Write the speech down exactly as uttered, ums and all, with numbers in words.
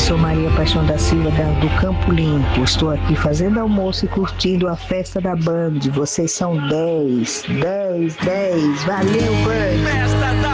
Sou Maria Paixão da Silva, da- do Campo Limpo. Estou aqui fazendo almoço e curtindo a festa da Band. Vocês são dez, dez, dez. Valeu, Band! Festa da